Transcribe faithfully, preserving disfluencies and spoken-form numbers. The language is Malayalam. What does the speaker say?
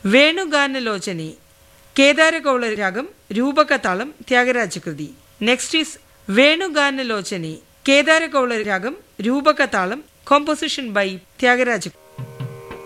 വേണുഗാനലോചനി കേദാരഗൗള Ragam രൂപകതാളം ത്യാഗരാജകൃതി. Next is വേണുഗാനലോചനി കേദാരഗൗള Ragam രൂപകതാളം composition by Thyagaraja.